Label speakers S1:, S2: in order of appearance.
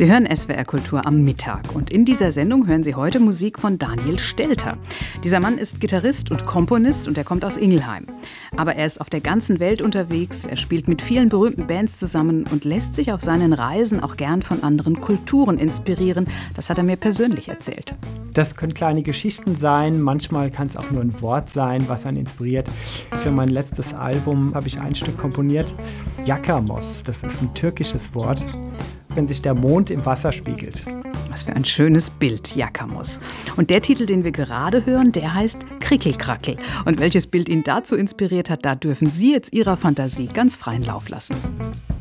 S1: Sie hören SWR Kultur am Mittag und in dieser Sendung hören Sie heute Musik von Daniel Stelter. Dieser Mann ist Gitarrist und Komponist und er kommt aus Ingelheim. Aber er ist auf der ganzen Welt unterwegs, er spielt mit vielen berühmten Bands zusammen und lässt sich auf seinen Reisen auch gern von anderen Kulturen inspirieren. Das hat er mir persönlich erzählt.
S2: Das können kleine Geschichten sein, manchmal kann es auch nur ein Wort sein, was einen inspiriert. Für mein letztes Album habe ich ein Stück komponiert, Yakamoz, das ist ein türkisches Wort, wenn sich der Mond im Wasser spiegelt.
S1: Was für ein schönes Bild, Yakamoz. Und der Titel, den wir gerade hören, der heißt Krickelkrackel. Und welches Bild ihn dazu inspiriert hat, da dürfen Sie jetzt Ihrer Fantasie ganz freien Lauf lassen.